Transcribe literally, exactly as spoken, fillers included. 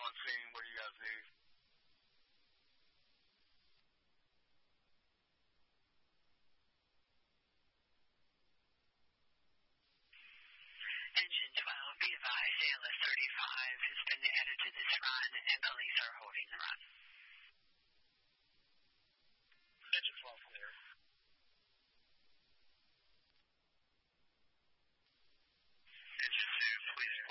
on scene. What do you guys need? Engine twelve, be advised, A L S thirty-five has been added to this run, and police